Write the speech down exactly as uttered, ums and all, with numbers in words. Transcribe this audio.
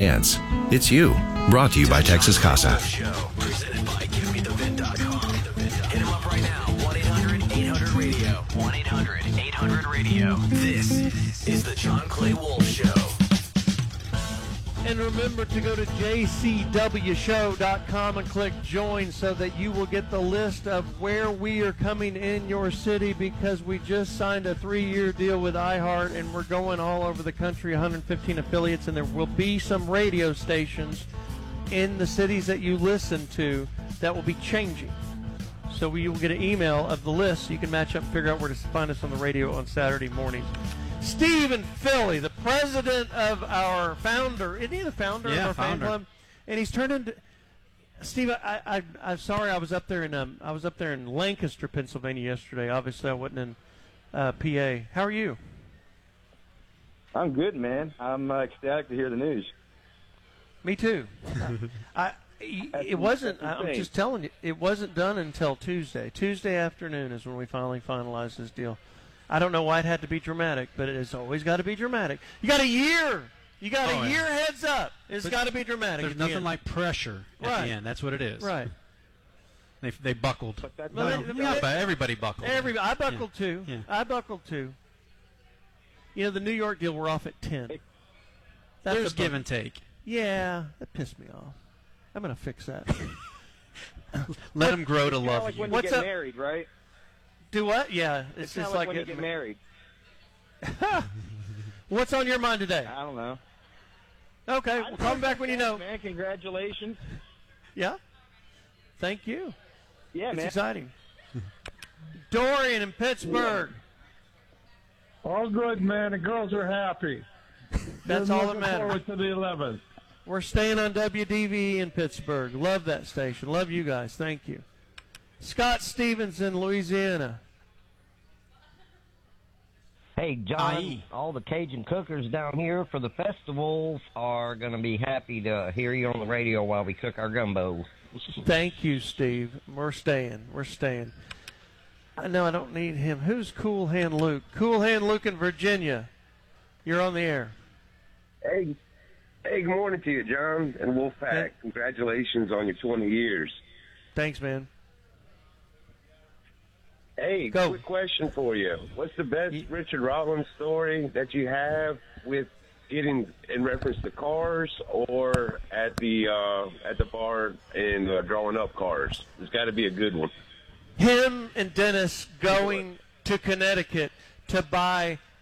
Ants. It's you. Brought to you by Texas Casa. Show, presented by Give Me The Vin dot com. Hit him up right now. one eight hundred eight hundred radio. one eight hundred eight hundred radio. This is the John Clay Wolf Show. And remember to go to j c w show dot com and click join so that you will get the list of where we are coming in your city, because we just signed a three-year deal with iHeart and we're going all over the country, one hundred fifteen affiliates, and there will be some radio stations in the cities that you listen to that will be changing. So you will get an email of the list so you can match up and figure out where to find us on the radio on Saturday mornings. Steve in Philly, the president of our founder. Isn't he the founder yeah, of our founder. fan club? And he's turned into Steve. I, I, I'm sorry, I was up there in um, I was up there in Lancaster, Pennsylvania yesterday. Obviously, I wasn't in uh, P A. How are you? I'm good, man. I'm uh, ecstatic to hear the news. Me too. I. It wasn't. I'm just telling you, it wasn't done until Tuesday. Tuesday afternoon is when we finally finalized this deal. I don't know why it had to be dramatic, but it has always got to be dramatic. You got a year. You got oh, a year yeah. heads up. It's got to be dramatic. There's at the nothing end. like pressure at Right. the end. That's what it is. Right. They they buckled. But that's Well, not, they- yeah, but everybody buckled. Every I buckled Yeah. too. Yeah. I buckled too. You know, the New York deal, we're off at ten. That's There's a give buck- and take. Yeah, that pissed me off. I'm gonna fix that. Let them grow to It's kinda love like you. when What's you get up? married, right? Do what? Yeah, it's, It's, kind just of like, like when it- you get married. What's on your mind today? I don't know. Okay, well, call me back when you know. Man, congratulations. Yeah. Thank you. Yeah, It's man. exciting. Dorian in Pittsburgh. All good, man. The girls are happy. That's They're all that looking matters. forward to the eleventh. We're staying on W D V E in Pittsburgh. Love that station. Love you guys. Thank you. Scott Stevens in Louisiana. Hey, John, Aye. all the Cajun cookers down here for the festivals are going to be happy to hear you on the radio while we cook our gumbo. Thank you, Steve. We're staying. We're staying. I know I don't need him. Who's Cool Hand Luke? Cool Hand Luke in Virginia. You're on the air. Hey, hey, good morning to you, John and Wolfpack. Hey. Congratulations on your twenty years. Thanks, man. Hey, Go. quick question for you. What's the best Ye- Richard Rollins story that you have with getting in reference to cars or at the uh, at the bar and uh, drawing up cars? There's got to be a good one. Him and Dennis going to Connecticut to buy